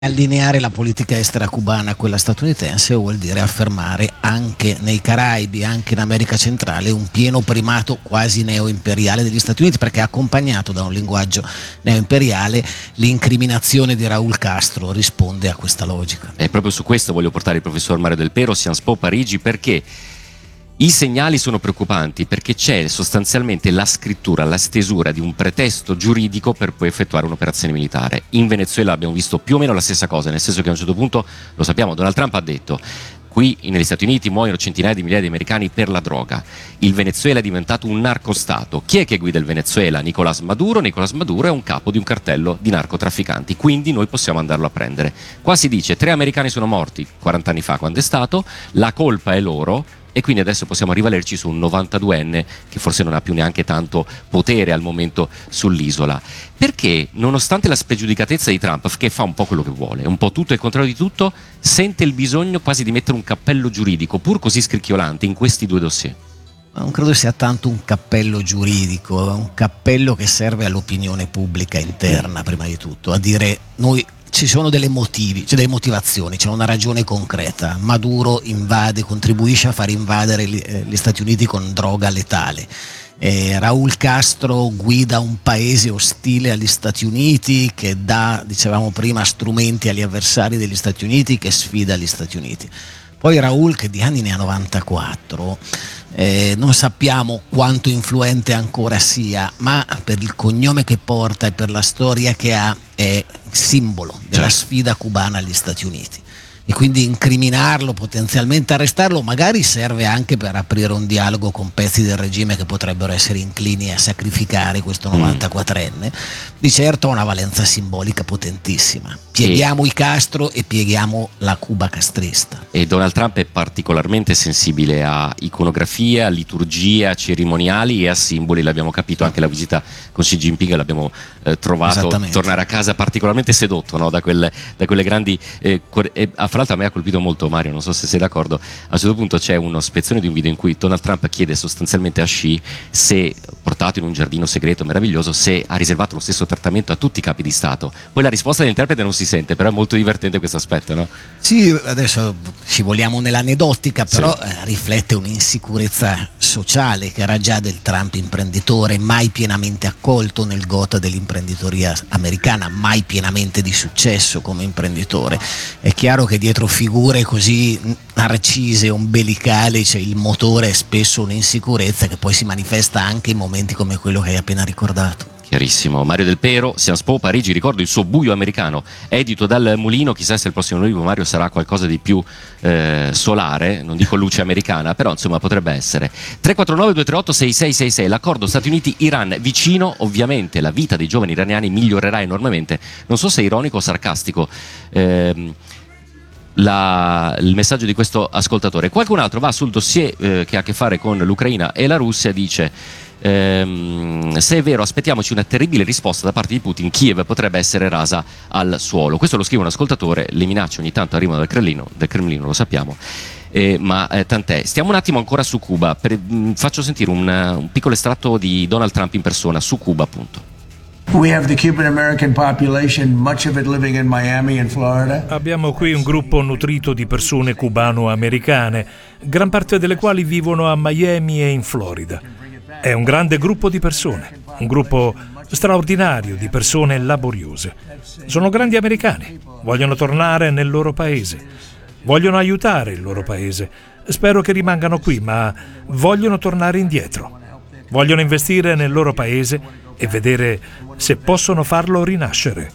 Allineare la politica estera cubana a quella statunitense vuol dire affermare anche nei Caraibi, anche in America centrale, un pieno primato quasi neoimperiale degli Stati Uniti, perché accompagnato da un linguaggio neoimperiale l'incriminazione di Raúl Castro risponde a questa logica. E proprio su questo voglio portare il professor Mario Del Pero, Sciences Po Parigi, perché i segnali sono preoccupanti, perché c'è sostanzialmente la scrittura, la stesura di un pretesto giuridico per poi effettuare un'operazione militare. In Venezuela abbiamo visto più o meno la stessa cosa, nel senso che a un certo punto, lo sappiamo, Donald Trump ha detto: qui negli Stati Uniti muoiono centinaia di migliaia di americani per la droga. Il Venezuela è diventato un narcostato. Chi è che guida il Venezuela? Nicolás Maduro. Nicolás Maduro è un capo di un cartello di narcotrafficanti, quindi noi possiamo andarlo a prendere. Qua si dice 3 americani sono morti 40 anni fa, quando è stato, la colpa è loro, e quindi adesso possiamo rivalerci su un 92enne che forse non ha più neanche tanto potere al momento sull'isola. Perché, nonostante la spregiudicatezza di Trump, che fa un po' quello che vuole, un po' tutto e il contrario di tutto, sente il bisogno quasi di mettere un cappello giuridico, pur così scricchiolante, in questi 2 dossier? Non credo sia tanto un cappello giuridico, è un cappello che serve all'opinione pubblica interna, prima di tutto, a dire: noi ci sono delle motivazioni, c'è una ragione concreta. Maduro invade, contribuisce a far invadere gli Stati Uniti con droga letale. Raúl Castro guida un paese ostile agli Stati Uniti, che dà, dicevamo prima, strumenti agli avversari degli Stati Uniti, che sfida gli Stati Uniti. Poi Raúl, che di anni ne ha 94, non sappiamo quanto influente ancora sia, ma per il cognome che porta e per la storia che ha è simbolo della sfida cubana agli Stati Uniti. E quindi incriminarlo, potenzialmente arrestarlo, magari serve anche per aprire un dialogo con pezzi del regime che potrebbero essere inclini a sacrificare questo 94enne. Di certo ha una valenza simbolica potentissima. Pieghiamo i Castro e pieghiamo la Cuba castrista. E Donald Trump è particolarmente sensibile a iconografia, a liturgia, a cerimoniali e a simboli. L'abbiamo capito anche la visita con Xi Jinping, l'abbiamo trovato tornare a casa particolarmente sedotto, no? da quelle grandi fra l'altro a me ha colpito molto, Mario, non so se sei d'accordo. A un certo punto c'è uno spezzone di un video in cui Donald Trump chiede sostanzialmente a Xi, se portato in un giardino segreto meraviglioso, se ha riservato lo stesso trattamento a tutti i capi di Stato. Poi la risposta dell'interprete non si sente, però è molto divertente questo aspetto, no? Sì, adesso ci vogliamo nell'aneddotica, però riflette un'insicurezza sociale che era già del Trump imprenditore, mai pienamente accolto nel gota dell'imprenditoria americana, mai pienamente di successo come imprenditore. È chiaro che dietro figure così narcise, ombelicali, c'è il motore, è spesso un'insicurezza che poi si manifesta anche in momenti come quello che hai appena ricordato. Chiarissimo. Mario Del Pero, Sciences Po Parigi, ricordo il suo Buio americano, edito dal Mulino. Chissà se il prossimo libro, Mario, sarà qualcosa di più solare, non dico luce americana, però insomma potrebbe essere. 349-238-6666, l'accordo Stati Uniti-Iran, vicino, ovviamente la vita dei giovani iraniani migliorerà enormemente. Non so se è ironico o sarcastico il messaggio di questo ascoltatore. Qualcun altro va sul dossier che ha a che fare con l'Ucraina e la Russia, dice: se è vero, aspettiamoci una terribile risposta da parte di Putin, Kiev potrebbe essere rasa al suolo. Questo lo scrive un ascoltatore. Le minacce ogni tanto arrivano dal Cremlino, lo sappiamo, ma tant'è. Stiamo un attimo ancora su Cuba. Faccio sentire un piccolo estratto di Donald Trump in persona su Cuba, appunto. Abbiamo qui un gruppo nutrito di persone cubano-americane, gran parte delle quali vivono a Miami e in Florida. È un grande gruppo di persone, un gruppo straordinario di persone laboriose. Sono grandi americani, vogliono tornare nel loro paese, vogliono aiutare il loro paese. Spero che rimangano qui, ma vogliono tornare indietro. Vogliono investire nel loro paese e vedere se possono farlo rinascere.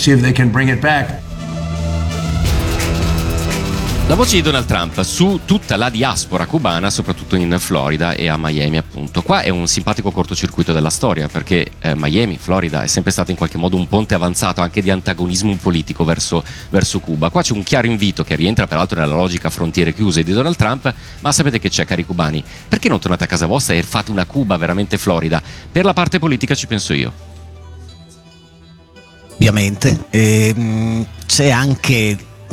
La voce di Donald Trump su tutta la diaspora cubana, soprattutto in Florida e a Miami, appunto. Qua è un simpatico cortocircuito della storia, perché Miami, Florida, è sempre stato in qualche modo un ponte avanzato anche di antagonismo politico verso Cuba. Qua c'è un chiaro invito che rientra peraltro nella logica frontiere chiuse di Donald Trump: ma sapete che c'è, cari cubani? Perché non tornate a casa vostra e fate una Cuba veramente florida? Per la parte politica ci penso io. Ovviamente. C'è anche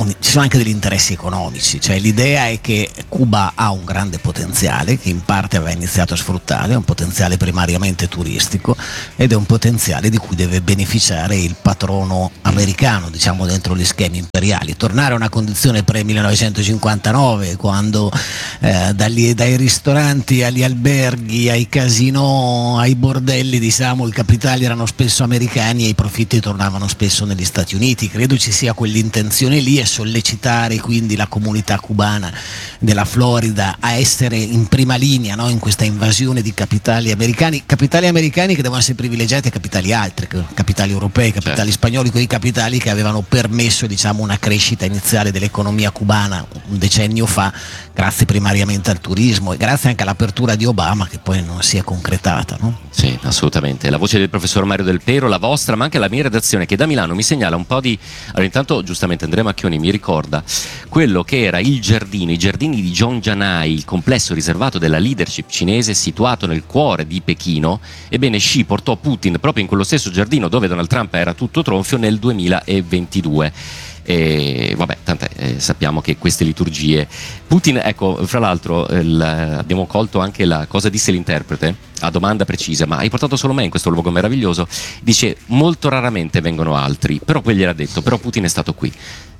ci sono anche degli interessi economici, cioè l'idea è che Cuba ha un grande potenziale che in parte aveva iniziato a sfruttare, è un potenziale primariamente turistico ed è un potenziale di cui deve beneficiare il patrono americano, diciamo, dentro gli schemi imperiali. Tornare a una condizione pre-1959, quando dai ristoranti agli alberghi, ai casinò, ai bordelli, diciamo, i capitali erano spesso americani e i profitti tornavano spesso negli Stati Uniti. Credo ci sia quell'intenzione lì e sollecitare quindi la comunità cubana della Florida a essere in prima linea, no? In questa invasione di capitali americani che devono essere privilegiati a capitali altri, capitali europei, capitali spagnoli, quei capitali che avevano permesso, diciamo, una crescita iniziale dell'economia cubana un decennio fa, grazie primariamente al turismo e grazie anche all'apertura di Obama, che poi non si è concretata, no? Sì, assolutamente. La voce del professor Mario Del Pero, la vostra, ma anche la mia redazione, che da Milano mi segnala un po' di... Allora, intanto giustamente Andrea Macchioni mi ricorda quello che era i giardini di Zhongjianai, il complesso riservato della leadership cinese situato nel cuore di Pechino. Ebbene, Xi portò Putin proprio in quello stesso giardino dove Donald Trump era tutto tronfio nel 2022. E vabbè, sappiamo che queste liturgie Putin, ecco, fra l'altro abbiamo colto anche la cosa disse l'interprete a domanda precisa: ma hai portato solo me in questo luogo meraviglioso? Dice: molto raramente vengono altri, però poi gliel'ha detto, però Putin è stato qui.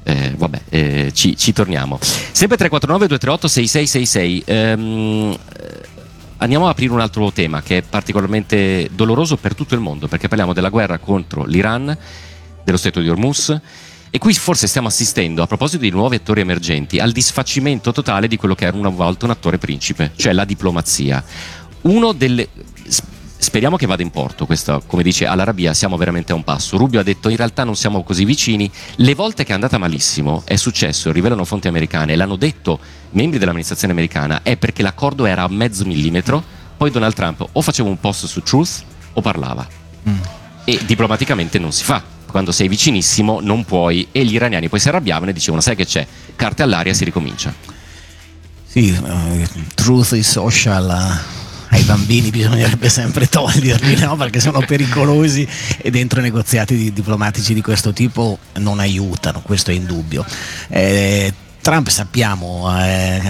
Ci torniamo sempre. 349 238 6666. Andiamo a aprire un altro tema che è particolarmente doloroso per tutto il mondo, perché parliamo della guerra contro l'Iran, dello stretto di Hormuz. E qui forse stiamo assistendo, a proposito di nuovi attori emergenti, al disfacimento totale di quello che era una volta un attore principe, cioè la diplomazia. Speriamo che vada in porto questo, come dice all'Arabia, siamo veramente a un passo. Rubio ha detto: in realtà non siamo così vicini. Le volte che è andata malissimo è successo, rivelano fonti americane, l'hanno detto membri dell'amministrazione americana, è perché l'accordo era a mezzo millimetro, poi Donald Trump o faceva un post su Truth o parlava. E diplomaticamente non si fa. Quando sei vicinissimo non puoi, e gli iraniani poi si arrabbiavano e dicevano: sai che c'è, carte all'aria, si ricomincia. Sì, truth is social, ai bambini bisognerebbe sempre toglierli, no? Perché sono pericolosi e dentro negoziati diplomatici di questo tipo non aiutano, questo è indubbio. Trump, sappiamo, è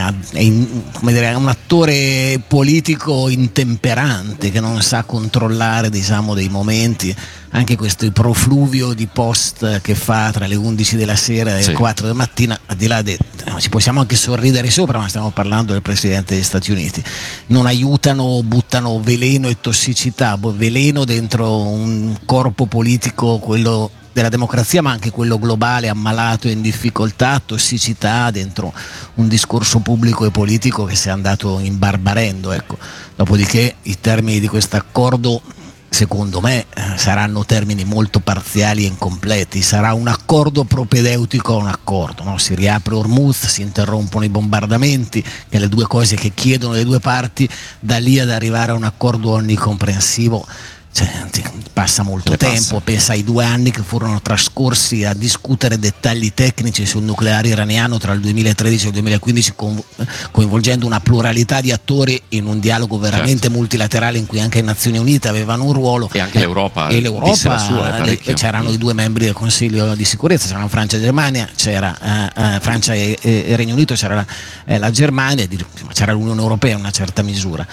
un attore politico intemperante che non sa controllare, diciamo, dei momenti, anche questo profluvio di post che fa tra le 11 della sera e le 4 del mattino, al di là ci possiamo anche sorridere sopra, ma stiamo parlando del Presidente degli Stati Uniti, non aiutano, buttano veleno e tossicità, veleno dentro un corpo politico, quello della democrazia, ma anche quello globale, ammalato e in difficoltà, tossicità dentro un discorso pubblico e politico che si è andato imbarbarendo, ecco. Dopodiché i termini di questo accordo, secondo me, saranno termini molto parziali e incompleti. Sarà un accordo propedeutico a un accordo, no? Si riapre Hormuz, si interrompono i bombardamenti, che le due cose che chiedono le due parti, da lì ad arrivare a un accordo onnicomprensivo passa molto tempo. Pensa ai 2 anni che furono trascorsi a discutere dettagli tecnici sul nucleare iraniano tra il 2013 e il 2015, coinvolgendo una pluralità di attori in un dialogo veramente multilaterale in cui anche le Nazioni Unite avevano un ruolo, e anche l'Europa disse la sua, c'erano i 2 membri del Consiglio di sicurezza, c'erano Francia e Germania, c'era Francia e Regno Unito, c'era la Germania, c'era l'Unione Europea in una certa misura.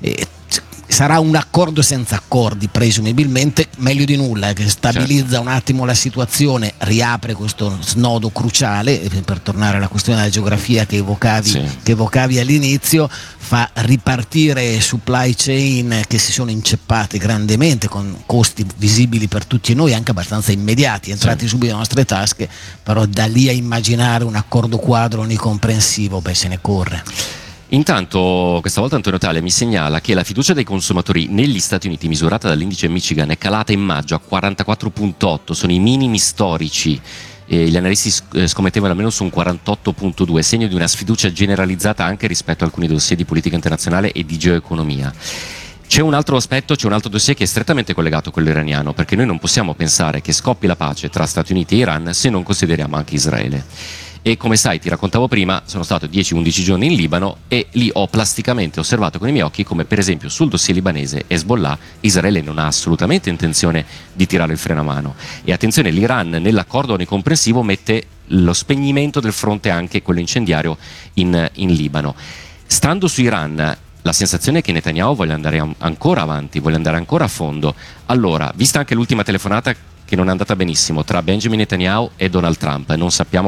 Sarà un accordo senza accordi, presumibilmente, meglio di nulla, che stabilizza un attimo la situazione, riapre questo snodo cruciale, per tornare alla questione della geografia che evocavi all'inizio, fa ripartire supply chain che si sono inceppate grandemente con costi visibili per tutti noi, anche abbastanza immediati, entrati subito nelle nostre tasche, però da lì a immaginare un accordo quadro onnicomprensivo, se ne corre. Intanto, questa volta Antonio Talia mi segnala che la fiducia dei consumatori negli Stati Uniti, misurata dall'indice Michigan, è calata in maggio a 44,8, sono i minimi storici. Gli analisti scommettevano almeno su un 48,2, segno di una sfiducia generalizzata anche rispetto a alcuni dossier di politica internazionale e di geoeconomia. C'è un altro aspetto, c'è un altro dossier che è strettamente collegato a quello iraniano, perché noi non possiamo pensare che scoppi la pace tra Stati Uniti e Iran se non consideriamo anche Israele. E come sai, ti raccontavo prima, sono stato 10-11 giorni in Libano e lì ho plasticamente osservato con i miei occhi come, per esempio, sul dossier libanese Hezbollah, Israele non ha assolutamente intenzione di tirare il freno a mano. E attenzione, l'Iran nell'accordo onnicomprensivo mette lo spegnimento del fronte, anche quello incendiario in Libano. Stando su Iran, la sensazione è che Netanyahu voglia andare ancora avanti, voglia andare ancora a fondo. Allora, vista anche l'ultima telefonata che non è andata benissimo tra Benjamin Netanyahu e Donald Trump, non sappiamo